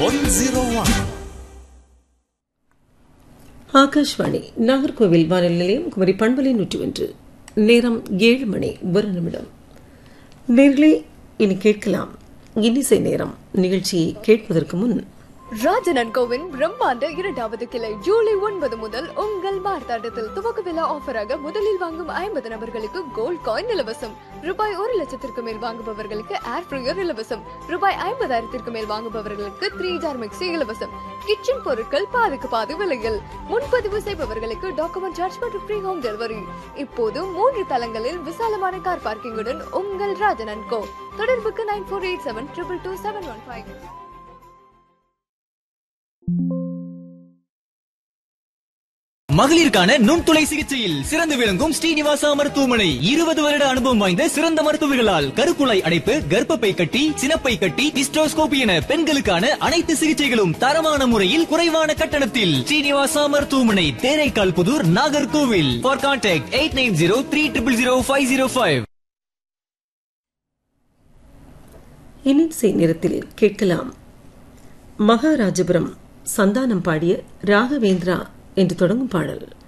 101. ஆகாஷ்வாணி நாகர்கோவில் வானொலி நிலையம் குமரி பண்பலை 101. நேரம் 7 மணி 1 நிமிடம். நேர்களே, இனி கேட்கலாம் இன்னிசை நேரம். நிகழ்ச்சியை கேட்பதற்கு முன் ராஜன் கோவின் பிரம்மாண்ட 2வது கிளை ஜூலை 9 முதல் உங்கள் மார்த்தாண்டத்தில் துவக்க விழா ஆஃபராக முதலில் வாங்கும் 50 நபர்களுக்கு கோல்ட் காயின் இலவசம். ரூபாய் 1,00,000 மேல் வாங்குபவர்களுக்கு ஏர் ஃப்ரையர் இலவசம். ரூபாய் 50,000 மேல் வாங்குபவர்களுக்கு 3 ஜார் மிக்சி இலவசம். கிச்சன் பொருட்கள் பாதிக்கு பாதி விலையில். முன்பதிவு செய்பவர்களுக்கு டாக்குமெண்ட் சார்ஜ் மற்றும் ஃப்ரீ ஹோம் டெலிவரி. இப்போது 3 தளங்களில் விசாலமான கார் பார்க்கிங்குடன் உங்கள் ராஜன் கோ. தொடர்புக்கு 9487222715. மகளிருக்கான நுண்துளை சிகிச்சையில் சிறந்து விளங்கும் ஸ்ரீனிவாசா மருத்துவமனை 20 வருட அனுபவம் வாய்ந்த சிறந்த மருத்துவர்களால் கருக்குழாய் அடைப்பு, கர்ப்பப்பை கட்டி, சினப்பை கட்டி, ஹிஸ்டோஸ்கோபி என பெண்களுக்கான அனைத்து சிகிச்சைகளும் தரமான முறையில் குறைவான கட்டணத்தில். ஸ்ரீனிவாசா மருத்துவமனை, தேரைக்கால் புதூர், நாகர்கோவில். For contact 8903000505. இன்னிசை நேரத்தில் கேட்கலாம் மகாராஜபுரம் சந்தானம் பாடிய ராகவேந்திரா என்று தொடங்கும் பாடல்.